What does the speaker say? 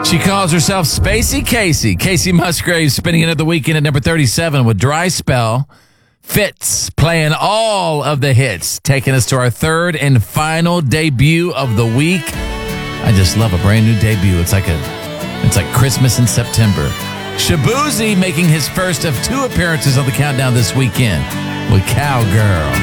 She calls herself Spacey Casey. Casey Musgraves spending another weekend at number 37 with Dry Spell. Fitz playing all of the hits, taking us to our third and final debut of the week. I just love a brand new debut. It's like Christmas in September. Shaboozey making his first of 2 appearances on the countdown this weekend with Cowgirl.